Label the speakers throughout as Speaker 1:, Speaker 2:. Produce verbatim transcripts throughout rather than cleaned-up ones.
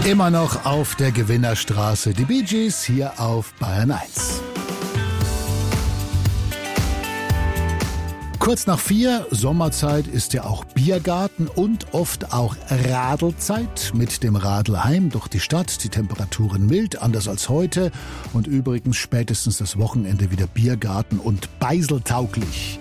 Speaker 1: Immer noch auf der Gewinnerstraße. Die Bee Gees hier auf Bayern eins. Kurz nach vier, Sommerzeit, ist ja auch Biergarten und oft auch Radelzeit. Mit dem Radl heim durch die Stadt, die Temperaturen mild, anders als heute. Und übrigens spätestens das Wochenende wieder Biergarten und beiseltauglich.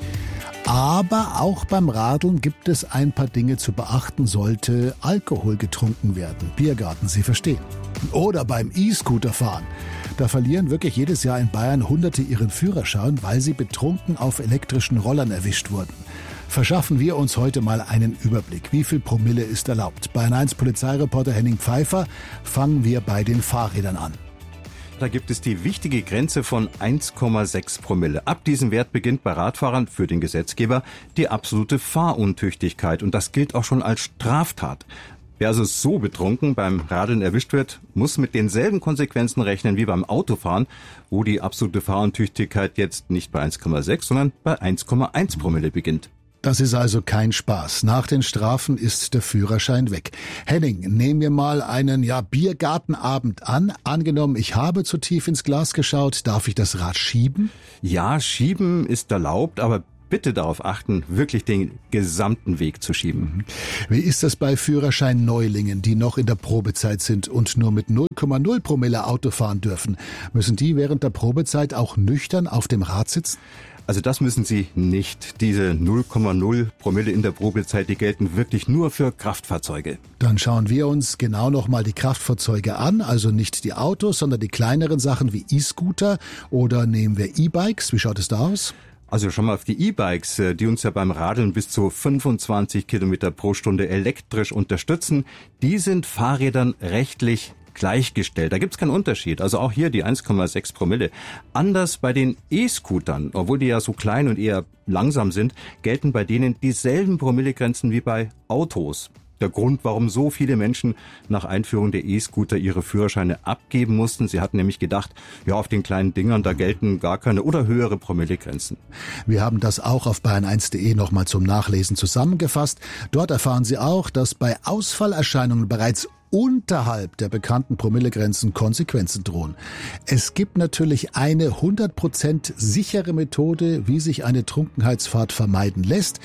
Speaker 1: Aber auch beim Radeln gibt es ein paar Dinge zu beachten, sollte Alkohol getrunken werden. Biergarten, Sie verstehen. Oder beim E-Scooter fahren. Da verlieren wirklich jedes Jahr in Bayern Hunderte ihren Führerschein, weil sie betrunken auf elektrischen Rollern erwischt wurden. Verschaffen wir uns heute mal einen Überblick. Wie viel Promille ist erlaubt? Bayern eins Polizeireporter Henning Pfeiffer. Fangen wir bei den Fahrrädern an.
Speaker 2: Da gibt es die wichtige Grenze von eins Komma sechs Promille. Ab diesem Wert beginnt bei Radfahrern für den Gesetzgeber die absolute Fahruntüchtigkeit. Und das gilt auch schon als Straftat. Wer also so betrunken beim Radeln erwischt wird, muss mit denselben Konsequenzen rechnen wie beim Autofahren, wo die absolute Fahruntüchtigkeit jetzt nicht bei eins Komma sechs, sondern bei eins Komma eins Promille beginnt.
Speaker 1: Das ist also kein Spaß. Nach den Strafen ist der Führerschein weg. Henning, nehmen wir mal einen ja, Biergartenabend an. Angenommen, ich habe zu tief ins Glas geschaut. Darf ich das Rad schieben?
Speaker 2: Ja, schieben ist erlaubt, aber bitte darauf achten, wirklich den gesamten Weg zu schieben.
Speaker 1: Wie ist das bei Führerschein-Neulingen, die noch in der Probezeit sind und nur mit null Komma null Promille Auto fahren dürfen? Müssen die während der Probezeit auch nüchtern auf dem Rad sitzen?
Speaker 2: Also das müssen Sie nicht. Diese null Komma null Promille in der Probezeit, die gelten wirklich nur für Kraftfahrzeuge.
Speaker 1: Dann schauen wir uns genau nochmal die Kraftfahrzeuge an, also nicht die Autos, sondern die kleineren Sachen wie E-Scooter oder nehmen wir E-Bikes. Wie schaut es da aus?
Speaker 2: Also schon mal auf die E-Bikes, die uns ja beim Radeln bis zu fünfundzwanzig Kilometer pro Stunde elektrisch unterstützen. Die sind Fahrrädern rechtlich gleichgestellt. Da gibt's keinen Unterschied. Also auch hier die eins Komma sechs Promille. Anders bei den E-Scootern, obwohl die ja so klein und eher langsam sind, gelten bei denen dieselben Promillegrenzen wie bei Autos. Der Grund, warum so viele Menschen nach Einführung der E-Scooter ihre Führerscheine abgeben mussten. Sie hatten nämlich gedacht, ja, auf den kleinen Dingern, da gelten gar keine oder höhere Promillegrenzen.
Speaker 1: Wir haben das auch auf bayern eins punkt de nochmal zum Nachlesen zusammengefasst. Dort erfahren Sie auch, dass bei Ausfallerscheinungen bereits unterhalb der bekannten Promillegrenzen Konsequenzen drohen. Es gibt natürlich eine hundert Prozent sichere Methode, wie sich eine Trunkenheitsfahrt vermeiden lässt.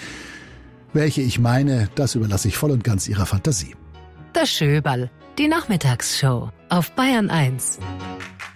Speaker 1: Welche ich meine, das überlasse ich voll und ganz Ihrer Fantasie.
Speaker 3: Das Schöberl, die Nachmittagsshow auf Bayern eins.